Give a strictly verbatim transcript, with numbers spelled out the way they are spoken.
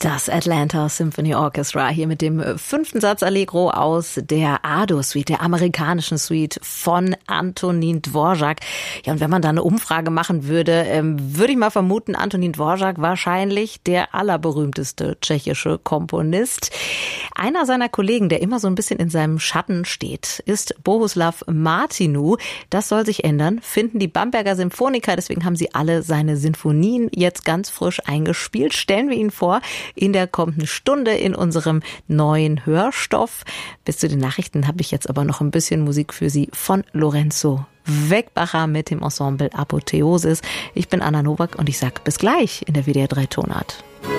Das Atlanta Symphony Orchestra hier mit dem fünften Satz Allegro aus der A-Dur-Suite, der amerikanischen Suite von Antonín Dvořák. Ja, und wenn man da eine Umfrage machen würde, ähm, würde ich mal vermuten, Antonín Dvořák wahrscheinlich der allerberühmteste tschechische Komponist. Einer seiner Kollegen, der immer so ein bisschen in seinem Schatten steht, ist Bohuslav Martinů. Das soll sich ändern, finden die Bamberger Symphoniker. Deswegen haben sie alle seine Sinfonien jetzt ganz frisch eingespielt. Stellen wir ihn vor in der kommenden Stunde in unserem neuen Hörstoff. Bis zu den Nachrichten habe ich jetzt aber noch ein bisschen Musik für Sie von Lorenzo Wegbacher mit dem Ensemble Apotheosis. Ich bin Anna Nowak und ich sage bis gleich in der W D R drei Tonart.